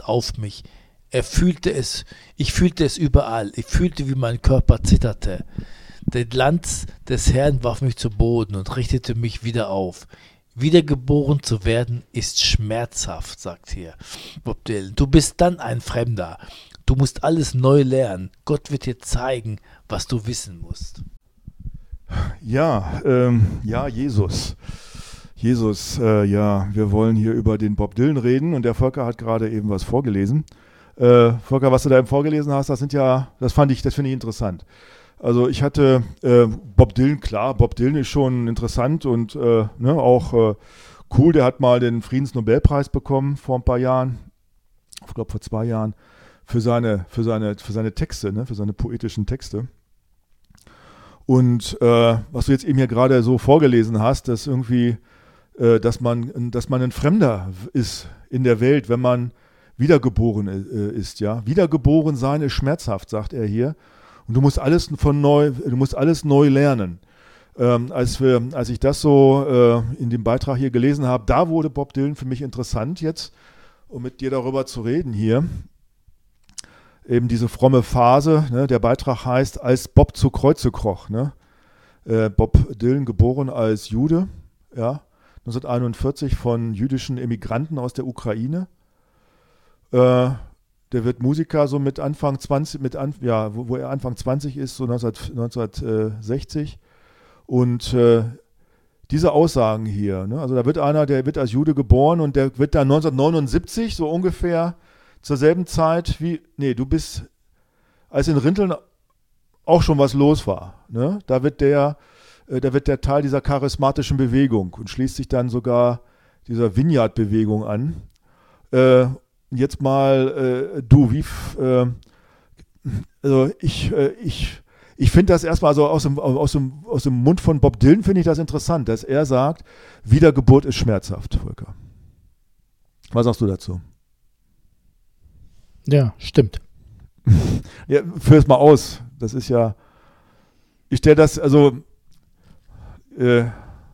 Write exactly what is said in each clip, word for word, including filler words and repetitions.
auf mich. Er fühlte es, ich fühlte es überall. Ich fühlte, wie mein Körper zitterte. Der Glanz des Herrn warf mich zu Boden und richtete mich wieder auf. Wiedergeboren zu werden ist schmerzhaft, sagt hier Bob Dylan. Du bist dann ein Fremder. Du musst alles neu lernen. Gott wird dir zeigen, was du wissen musst. Ja, ähm, ja, Jesus. Jesus, äh, ja, wir wollen hier über den Bob Dylan reden und der Volker hat gerade eben was vorgelesen. Äh, Volker, was du da eben vorgelesen hast, das sind ja, das fand ich, das finde ich interessant. Also ich hatte äh, Bob Dylan, klar, Bob Dylan ist schon interessant und äh, ne, auch äh, cool, der hat mal den Friedensnobelpreis bekommen vor ein paar Jahren, ich glaube vor zwei Jahren, für seine, für seine, für seine Texte, ne, für seine poetischen Texte. Und äh, was du jetzt eben hier gerade so vorgelesen hast, dass irgendwie, äh, dass man, dass man ein Fremder ist in der Welt, wenn man wiedergeboren äh, ist, ja. Wiedergeboren sein ist schmerzhaft, sagt er hier. Und du musst alles von neu, du musst alles neu lernen. Ähm, als wir, als ich das so äh, in dem Beitrag hier gelesen habe, da wurde Bob Dylan für mich interessant jetzt, um mit dir darüber zu reden hier. Eben diese fromme Phase, ne? Der Beitrag heißt, als Bob zu Kreuze kroch. Ne? Äh, Bob Dylan, geboren als Jude, ja, neunzehnhunderteinundvierzig von jüdischen Emigranten aus der Ukraine. Äh, Der wird Musiker so mit Anfang zwanzig, mit an, ja, wo, wo er Anfang zwanzig ist, so neunzehnhundertsechzig. Und äh, diese Aussagen hier, ne, also da wird einer, der wird als Jude geboren und der wird dann neunzehnhundertneunundsiebzig, so ungefähr zur selben Zeit wie, nee, du bist, als in Rinteln auch schon was los war, ne, da wird der, äh, da wird der Teil dieser charismatischen Bewegung und schließt sich dann sogar dieser Vineyard-Bewegung an. Äh, Jetzt mal, äh, du, wie, äh, also ich, äh, ich, ich finde das erstmal, also aus dem, aus, dem, aus dem Mund von Bob Dylan finde ich das interessant, dass er sagt, Wiedergeburt ist schmerzhaft, Volker. Was sagst du dazu? Ja, stimmt. Ja, führ es mal aus. Das ist ja, ich stelle das, also, äh,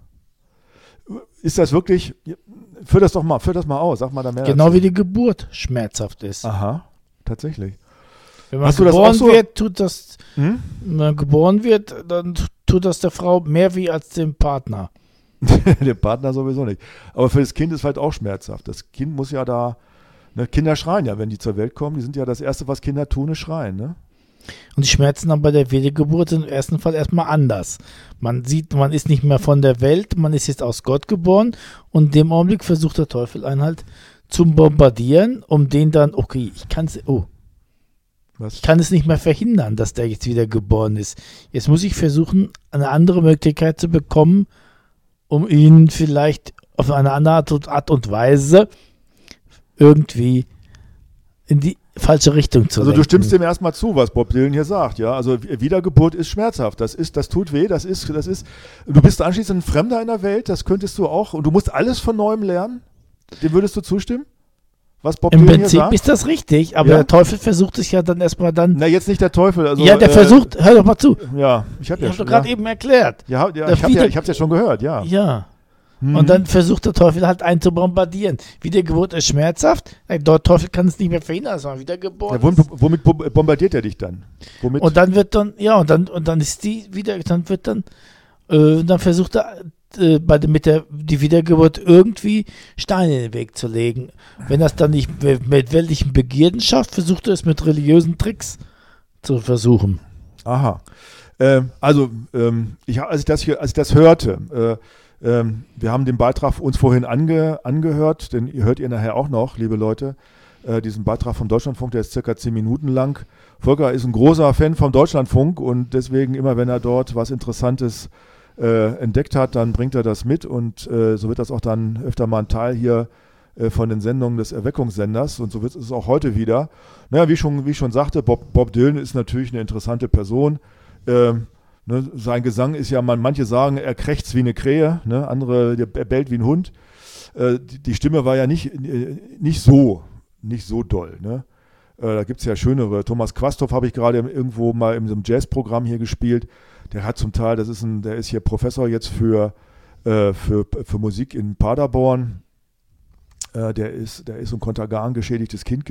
ist das wirklich, führ das doch mal, führ das mal aus, sag mal da mehr Genau dazu. wie die Geburt schmerzhaft ist. Aha, tatsächlich. Wenn man Hast du das geboren auch so? wird, tut das, Hm? wenn man geboren wird, dann tut das der Frau mehr weh als dem Partner. Der Partner sowieso nicht. Aber für das Kind ist halt auch schmerzhaft. Das Kind muss ja da, ne, Kinder schreien ja, wenn die zur Welt kommen. Die sind ja das Erste, was Kinder tun, ist schreien, ne? Und die Schmerzen dann bei der Wiedergeburt sind im ersten Fall erstmal anders. Man sieht, man ist nicht mehr von der Welt, man ist jetzt aus Gott geboren und in dem Augenblick versucht der Teufel einen halt zu bombardieren, um den dann, okay, ich kann es, oh, Was? ich kann es nicht mehr verhindern, dass der jetzt wieder geboren ist. Jetzt muss ich versuchen, eine andere Möglichkeit zu bekommen, um ihn vielleicht auf eine andere Art und Weise irgendwie in die falsche Richtung zu Also du lenken. stimmst dem erstmal zu, was Bob Dylan hier sagt, ja. Also Wiedergeburt ist schmerzhaft. Das ist, das tut weh, das ist, das ist. Du bist anschließend ein Fremder in der Welt, das könntest du auch. Und du musst alles von neuem lernen. Dem würdest du zustimmen? Was Bob Im Dylan Prinzip hier sagt? ist das richtig, aber Ja? der Teufel versucht es ja dann erstmal dann. Na, jetzt nicht der Teufel. Also, ja, der äh, versucht, hör doch mal zu. Ja, ich habe Ich ja habe schon. doch gerade Ja, eben erklärt. ja, ja Der ich habe ja, wieder- ich hab's ja schon gehört, ja. Ja. Mhm. Und dann versucht der Teufel halt einen zu bombardieren. Wiedergeburt ist schmerzhaft. Der Teufel kann es nicht mehr verhindern, dass man wiedergeboren Ja, womit, ist. womit bo- bombardiert er dich dann? Womit? Und dann wird dann, ja, und dann, und dann ist die wieder, dann wird dann, äh, dann versucht er äh, bei der, mit der die Wiedergeburt irgendwie Steine in den Weg zu legen. Wenn das dann nicht mit, mit weltlichen Begierden schafft, versucht er es mit religiösen Tricks zu versuchen. Aha. Ähm, also, ähm, ich, als, ich das hier, als ich das hörte, äh, ähm, wir haben den Beitrag uns vorhin ange, angehört, den hört ihr nachher auch noch, liebe Leute, äh, diesen Beitrag vom Deutschlandfunk, der ist circa zehn Minuten lang. Volker ist ein großer Fan vom Deutschlandfunk und deswegen immer, wenn er dort was Interessantes äh, entdeckt hat, dann bringt er das mit und äh, so wird das auch dann öfter mal ein Teil hier äh, von den Sendungen des Erweckungssenders und so wird es auch heute wieder. Naja, wie schon, wie ich schon sagte, Bob, Bob Dylan ist natürlich eine interessante Person. Ähm, ne, sein Gesang ist ja, man, manche sagen, er krächzt wie eine Krähe, ne, andere, er bellt wie ein Hund. Äh, die, die Stimme war ja nicht, äh, nicht so, nicht so doll, ne. Äh, da gibt es ja schönere. Thomas Quasthoff habe ich gerade irgendwo mal in so einem Jazzprogramm hier gespielt. Der hat zum Teil, das ist ein, der ist hier Professor jetzt für, äh, für, für Musik in Paderborn. Äh, der ist, der ist ein Kontergan geschädigtes Kind